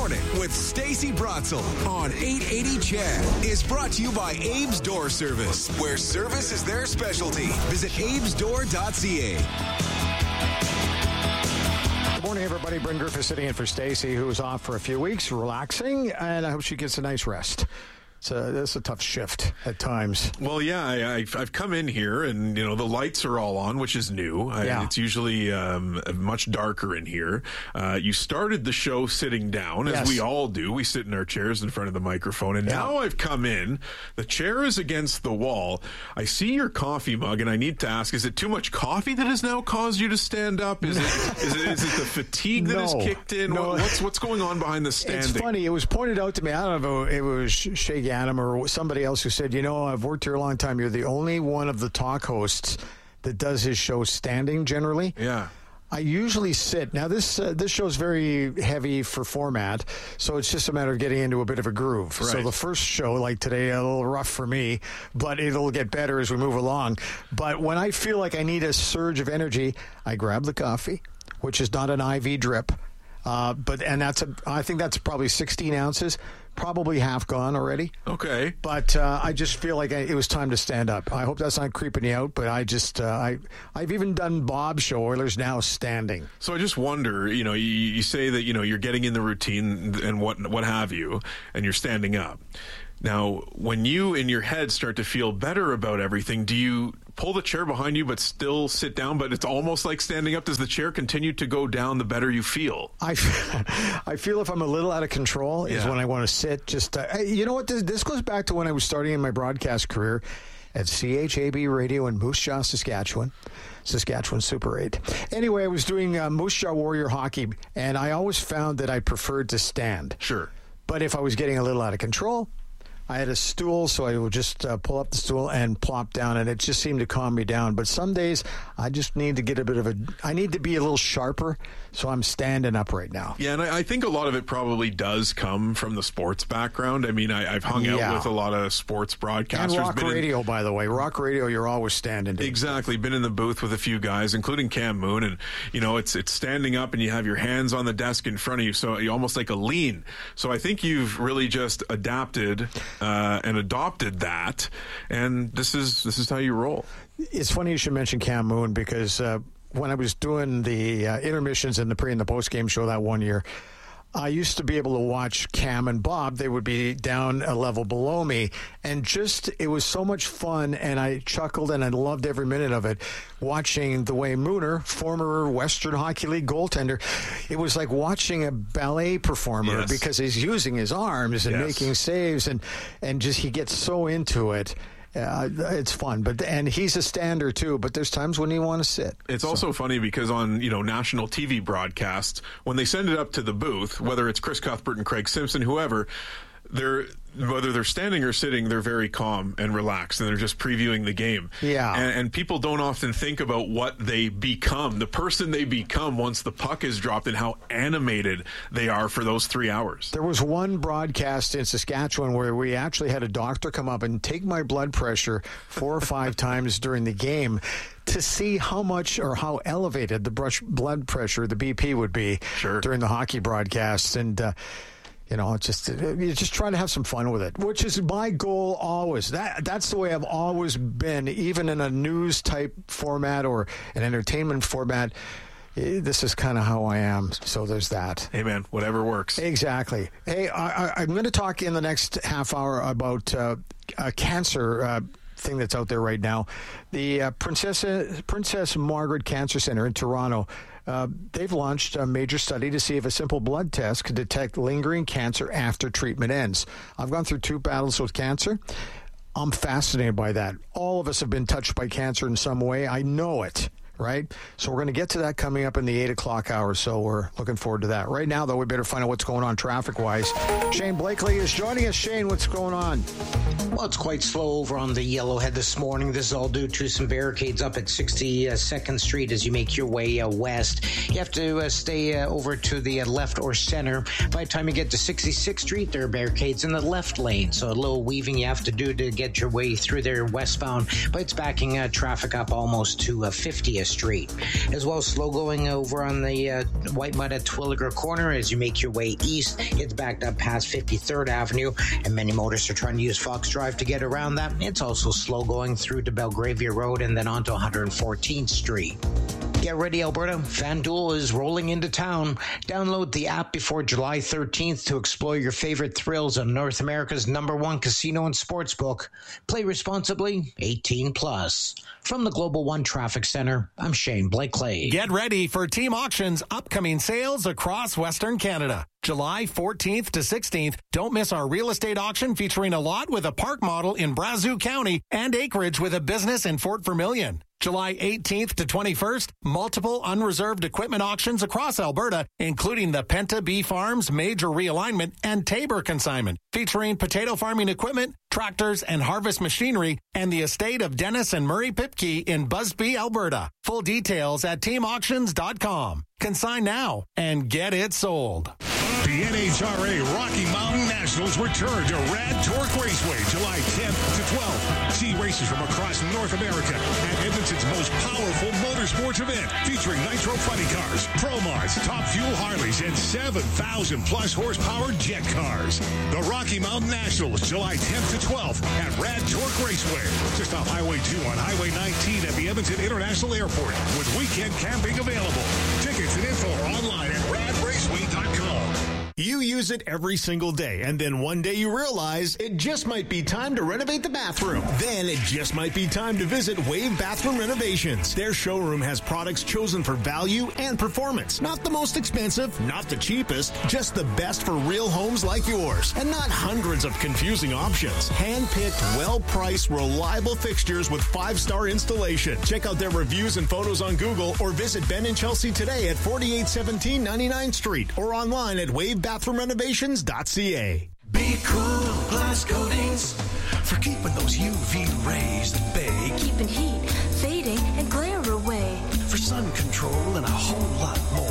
Morning with Stacey Bratzel on 880 CHED is brought to you by Abe's Door Service, where service is their specialty. Visit abesdoor.ca. Good morning, everybody. Bryn Griffith sitting in for Stacey, who is off for a few weeks, relaxing, and I hope she gets a nice rest. It's a tough shift at times. Well, yeah, I've come in here and, the lights are all on, which is new. It's usually much darker in here. You started the show sitting down, as we all do. We sit in our chairs in front of the microphone. And now I've come in. The chair is against the wall. I see your coffee mug, and I need to ask, is it too much coffee that has now caused you to stand up? Is it the fatigue that has kicked in? No. What's going on behind the standing? It's funny. It was pointed out to me. I don't know if it was Shay Adam or somebody else who said, I've worked here a long time. You're the only one of the talk hosts that does his show standing generally. Yeah. I usually sit. Now, this show's very heavy for format, so it's just a matter of getting into a bit of a groove. Right. So the first show, like today, a little rough for me, but it'll get better as we move along. But when I feel like I need a surge of energy, I grab the coffee, which is not an IV drip. I think that's probably 16 ounces, probably half gone already. Okay. But I just feel like it was time to stand up. I hope that's not creeping you out, but I've even done Bob's show, Oilers Now, standing. So I just wonder, you say that, you're getting in the routine and what have you, and you're standing up. Now, when you in your head start to feel better about everything, do you pull the chair behind you but still sit down, but it's almost like standing up? Does the chair continue to go down the better you feel? I feel if I'm a little out of control is when I want to sit. Just you know what? This goes back to when I was starting in my broadcast career at CHAB Radio in Moose Jaw, Saskatchewan Super 8. Anyway, I was doing Moose Jaw Warrior hockey, and I always found that I preferred to stand. Sure. But if I was getting a little out of control, I had a stool, so I would just pull up the stool and plop down, and it just seemed to calm me down. But some days, I just need to get I need to be a little sharper, so I'm standing up right now. Yeah, and I think a lot of it probably does come from the sports background. I mean, I've hung out with a lot of sports broadcasters. And rock radio, by the way. Rock radio, you're always standing. Exactly. Been in the booth with a few guys, including Cam Moon, and, it's standing up, and you have your hands on the desk in front of you, so you almost like a lean. So I think you've really just adapted and adopted that, and this is how you roll. It's funny you should mention Cam Moon, because when I was doing the intermissions in the pre and the post game show that one year, I used to be able to watch Cam and Bob. They would be down a level below me, and it was so much fun, and I chuckled and I loved every minute of it, watching the way Mooner, former Western Hockey League goaltender, it was like watching a ballet performer, because he's using his arms and making saves, and just he gets so into it. It's fun, and he's a stander too, but there's times when you want to sit. It's also funny because on national TV broadcasts, when they send it up to the booth, whether it's Chris Cuthbert and Craig Simpson, whoever, whether they're standing or sitting, they're very calm and relaxed, and they're just previewing the game. Yeah. And people don't often think about what they become, the person they become once the puck is dropped, and how animated they are for those 3 hours. There was one broadcast in Saskatchewan where we actually had a doctor come up and take my blood pressure 4 or 5 times during the game to see how much or how elevated the blood pressure, the BP, would be during the hockey broadcasts. And you just try to have some fun with it, which is my goal always. That's the way I've always been, even in a news type format or an entertainment format. This is kind of how I am. So there's that. Hey, man, whatever works. Exactly. Hey, I'm going to talk in the next half hour about a cancer thing that's out there right now. The Princess Margaret Cancer Center in Toronto, they've launched a major study to see if a simple blood test could detect lingering cancer after treatment ends. I've gone through 2 battles with cancer. I'm fascinated by that. All of us have been touched by cancer in some way. I know it. Right? So we're going to get to that coming up in the 8 o'clock hour, so we're looking forward to that. Right now, though, we better find out what's going on traffic-wise. Shane Blakely is joining us. Shane, what's going on? Well, it's quite slow over on the Yellowhead this morning. This is all due to some barricades up at 62nd Street as you make your way west. You have to stay over to the left or center. By the time you get to 66th Street, there are barricades in the left lane, so a little weaving you have to do to get your way through there westbound, but it's backing traffic up almost to 50th Street. As well, slow going over on the White Mud at Twilliger Corner as you make your way east. It's backed up past 53rd Avenue, and many motorists are trying to use Fox Drive to get around that. It's also slow going through to Belgravia Road and then onto 114th Street. Get ready, Alberta. FanDuel is rolling into town. Download the app before July 13th to explore your favorite thrills on North America's #1 casino and sportsbook. Play responsibly, 18 plus. From the Global One Traffic Center, I'm Shane Blakely. Get ready for Team Auction's upcoming sales across Western Canada. July 14th to 16th, don't miss our real estate auction featuring a lot with a park model in Brazeau County and acreage with a business in Fort Vermilion. July 18th to 21st, multiple unreserved equipment auctions across Alberta, including the Penta Bee Farms major realignment and Tabor consignment, featuring potato farming equipment, tractors, and harvest machinery, and the estate of Dennis and Murray Pipke in Busby, Alberta. Full details at teamauctions.com. Consign now and get it sold. The NHRA Rocky Mountain Nationals return to Rad Torque Raceway July 10th to 12th. See races from across North America at Edmonton's most powerful motorsports event, featuring nitro funny cars, Pro Mods, Top Fuel Harleys, and 7,000 plus horsepower jet cars. The Rocky Mountain Nationals July 10th to 12th at Rad Torque Raceway, just off Highway 2 on Highway 19 at the Edmonton International Airport, with weekend camping available. Tickets and info are online at radraceway.com. You use it every single day, and then one day you realize it just might be time to renovate the bathroom. Then it just might be time to visit Wave Bathroom Renovations. Their showroom has products chosen for value and performance. Not the most expensive, not the cheapest, just the best for real homes like yours. And not hundreds of confusing options. Hand-picked, well-priced, reliable fixtures with 5-star installation. Check out their reviews and photos on Google or visit Ben and Chelsea today at 4817 99th Street or online at wavebathroommrenovations.ca. Be Cool Glass Coatings for keeping those UV rays at bay. Keeping heat, fading, and glare away. For sun control and a whole lot more.